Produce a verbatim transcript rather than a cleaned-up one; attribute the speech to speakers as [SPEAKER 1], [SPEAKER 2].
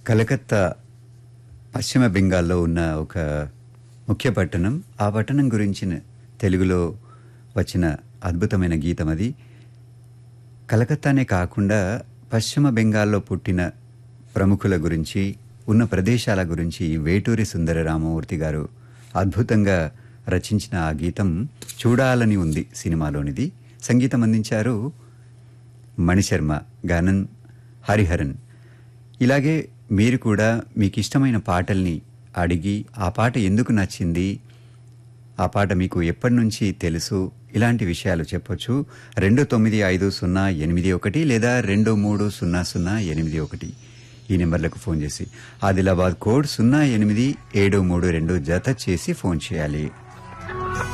[SPEAKER 1] కలకత్తా పశ్చిమ బెంగాల్లో ఉన్న ఒక ముఖ్య పట్టణం. ఆ పట్టణం గురించిన తెలుగులో వచ్చిన అద్భుతమైన గీతం అది. కలకత్తానే కాకుండా పశ్చిమ బెంగాల్లో పుట్టిన ప్రముఖుల గురించి, ఉన్న ప్రదేశాల గురించి వేటూరి సుందర రామమూర్తి గారు అద్భుతంగా రచించిన ఆ గీతం చూడాలని ఉంది సినిమాలోనిది. సంగీతం అందించారు మణిశర్మ, గానం హరిహరన్. ఇలాగే మీరు కూడా మీకు ఇష్టమైన పాటల్ని అడిగి ఆ పాట ఎందుకు నచ్చింది, ఆ పాట మీకు ఎప్పటి నుంచి తెలుసు, ఇలాంటి విషయాలు చెప్పొచ్చు. రెండు తొమ్మిది ఐదు సున్నా ఎనిమిది ఒకటి లేదా రెండు మూడు సున్నా సున్నా ఎనిమిది ఒకటి ఈ నెంబర్లకు ఫోన్ చేసి ఆదిలాబాద్ కోడ్ సున్నా ఎనిమిది ఏడు మూడు రెండు జత చేసి ఫోన్ చేయాలి.